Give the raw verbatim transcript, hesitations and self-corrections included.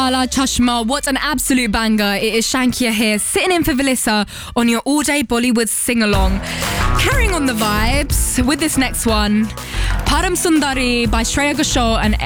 Kala Chashma, what an absolute banger. It is Shankia here, sitting in for Velissa on your all-day Bollywood sing-along. Carrying on the vibes with this next one, Param Sundari by Shreya Ghoshal and